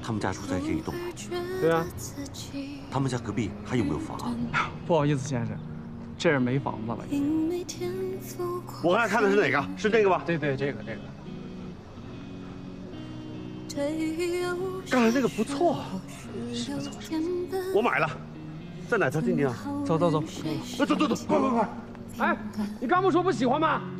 他们家住在这一栋。 对啊。 他们家隔壁还有没有房啊？ 不好意思，先生，这儿没房子了。 我刚才看的是哪个？是这个吧？ 对，这个。 刚才那个不错啊， 是不错。 我买了，在哪条进京啊？ 走， 走，快！哎，你刚不说不喜欢吗？